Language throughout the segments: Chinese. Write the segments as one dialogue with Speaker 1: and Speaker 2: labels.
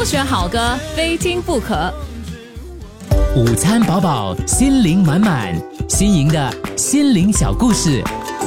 Speaker 1: 选好歌，非听不可。
Speaker 2: 午餐饱饱，心灵满满，新颖的心灵小故事。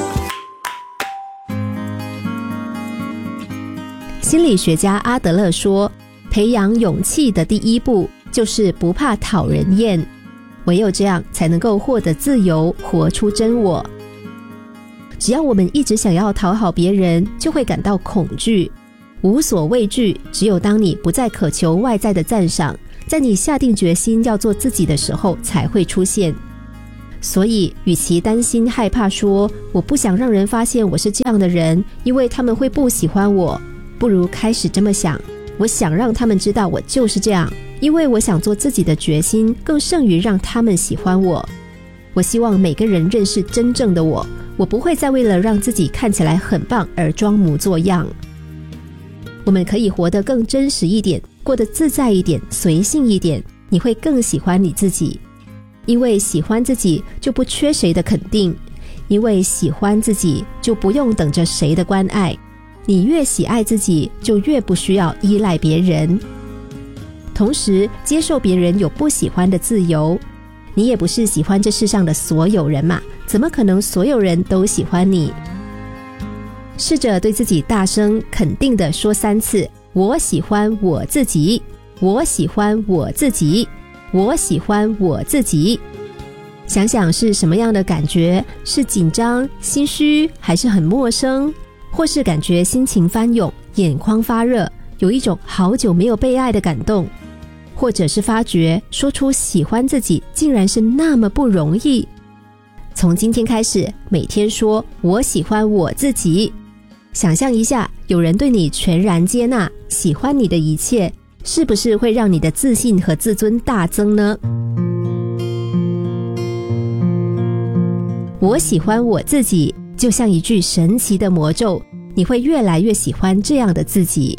Speaker 3: 心理学家阿德勒说，培养勇气的第一步就是不怕讨人厌，唯有这样才能够获得自由，活出真我。只要我们一直想要讨好别人，就会感到恐惧，无所畏惧。只有当你不再渴求外在的赞赏，在你下定决心要做自己的时候才会出现。所以与其担心害怕说我不想让人发现我是这样的人，因为他们会不喜欢我，不如开始这么想，我想让他们知道我就是这样，因为我想做自己的决心更胜于让他们喜欢我。我希望每个人认识真正的我，我不会再为了让自己看起来很棒而装模作样。我们可以活得更真实一点，过得自在一点，随性一点，你会更喜欢你自己。因为喜欢自己就不缺谁的肯定，因为喜欢自己就不用等着谁的关爱，你越喜爱自己就越不需要依赖别人。同时接受别人有不喜欢的自由，你也不是喜欢这世上的所有人嘛，怎么可能所有人都喜欢你？试着对自己大声肯定地说3次，我喜欢我自己，我喜欢我自己，我喜欢我自己。想想是什么样的感觉，是紧张、心虚，还是很陌生？或是感觉心情翻涌，眼眶发热，有一种好久没有被爱的感动？或者是发觉说出喜欢自己竟然是那么不容易？从今天开始，每天说我喜欢我自己。想象一下，有人对你全然接纳，喜欢你的一切，是不是会让你的自信和自尊大增呢？我喜欢我自己，就像一句神奇的魔咒，你会越来越喜欢这样的自己。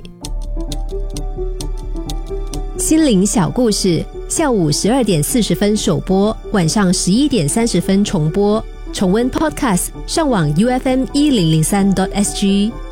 Speaker 3: 心灵小故事，下午12点40分首播，晚上11点30分重播。重温 Podcast， 上网 UFM1003.SG。